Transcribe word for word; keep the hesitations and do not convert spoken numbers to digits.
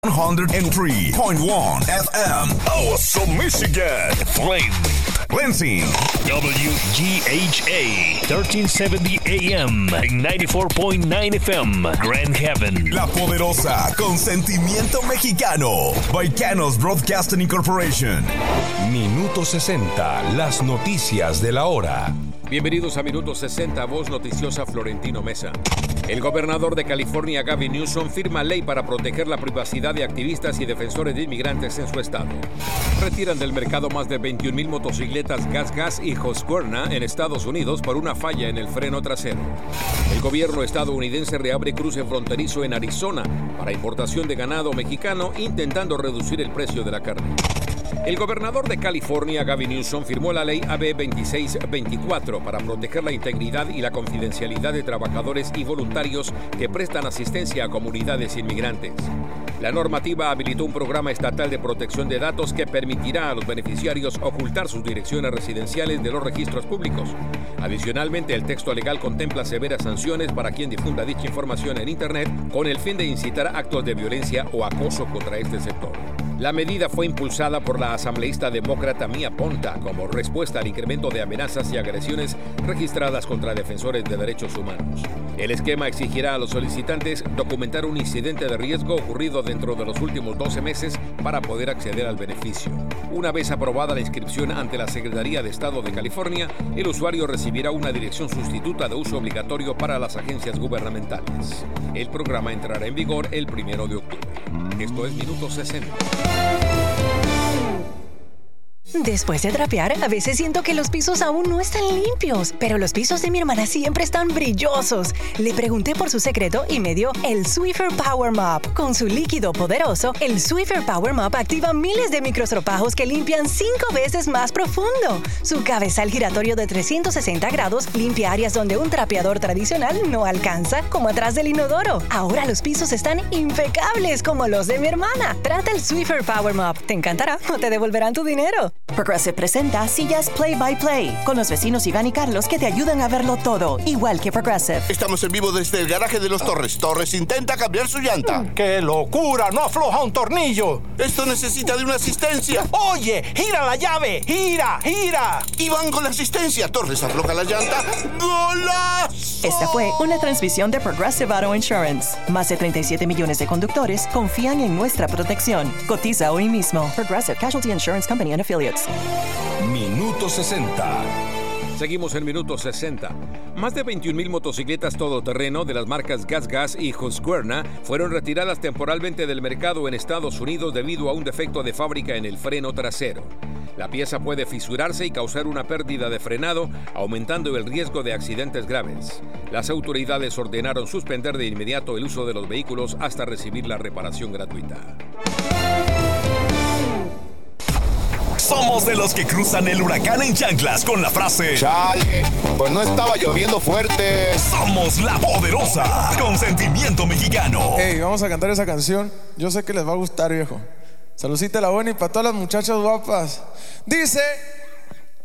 one oh three point one F M, Awesome Michigan, Flint, Lansing, W G H A, thirteen seventy A M, ninety-four point nine F M, Grand Haven. La Poderosa, con sentimiento mexicano, Baicanos Broadcasting Incorporation. Minuto sesenta, las noticias de la hora. Bienvenidos a Minuto sesenta, voz noticiosa Florentino Mesa. El gobernador de California, Gavin Newsom, firma ley para proteger la privacidad de activistas y defensores de inmigrantes en su estado. Retiran del mercado más de veintiún mil motocicletas Gas Gas y Husqvarna en Estados Unidos por una falla en el freno trasero. El gobierno estadounidense reabre cruce fronterizo en Arizona para importación de ganado mexicano, intentando reducir el precio de la carne. El gobernador de California, Gavin Newsom, firmó la ley A B veintiséis veinticuatro para proteger la integridad y la confidencialidad de trabajadores y voluntarios que prestan asistencia a comunidades inmigrantes. La normativa habilitó un programa estatal de protección de datos que permitirá a los beneficiarios ocultar sus direcciones residenciales de los registros públicos. Adicionalmente, el texto legal contempla severas sanciones para quien difunda dicha información en Internet con el fin de incitar actos de violencia o acoso contra este sector. La medida fue impulsada por la asambleísta demócrata Mia Ponta como respuesta al incremento de amenazas y agresiones registradas contra defensores de derechos humanos. El esquema exigirá a los solicitantes documentar un incidente de riesgo ocurrido dentro de los últimos doce meses para poder acceder al beneficio. Una vez aprobada la inscripción ante la Secretaría de Estado de California, el usuario recibirá una dirección sustituta de uso obligatorio para las agencias gubernamentales. El programa entrará en vigor el primero de octubre. Esto es Minuto sesenta. Después de trapear, a veces siento que los pisos aún no están limpios, pero los pisos de mi hermana siempre están brillosos. Le pregunté por su secreto y me dio el Swiffer Power Mop. Con su líquido poderoso, el Swiffer Power Mop activa miles de microstropajos que limpian cinco veces más profundo. Su cabezal giratorio de trescientos sesenta grados limpia áreas donde un trapeador tradicional no alcanza, como atrás del inodoro. Ahora los pisos están impecables como los de mi hermana. Trata el Swiffer Power Mop. Te encantará o te devolverán tu dinero. Progressive presenta Sillas Play by Play con los vecinos Iván y Carlos que te ayudan a verlo todo, igual que Progressive. Estamos en vivo desde el garaje de los Torres. Torres intenta cambiar su llanta. ¡Qué locura! ¡No afloja un tornillo! Esto necesita de una asistencia. ¡Oye! ¡Gira la llave! ¡Gira! ¡Gira! Iván con la asistencia. Torres afloja la llanta. ¡Golazo! Esta fue una transmisión de Progressive Auto Insurance. Más de treinta y siete millones de conductores confían en nuestra protección. Cotiza hoy mismo. Progressive Casualty Insurance Company and Affiliates. Minuto sesenta. Seguimos en Minuto sesenta. Más de veintiún mil motocicletas todoterreno de las marcas Gas Gas y Husqvarna fueron retiradas temporalmente del mercado en Estados Unidos debido a un defecto de fábrica en el freno trasero. La pieza puede fisurarse y causar una pérdida de frenado, aumentando el riesgo de accidentes graves. Las autoridades ordenaron suspender de inmediato el uso de los vehículos hasta recibir la reparación gratuita. Somos de los que cruzan el huracán en chanclas con la frase Chale, pues no estaba lloviendo fuerte. Somos la Poderosa, con sentimiento mexicano. Hey, vamos a cantar esa canción. Yo sé que les va a gustar, viejo. Saludcita la buena y para todas las muchachas guapas. Dice...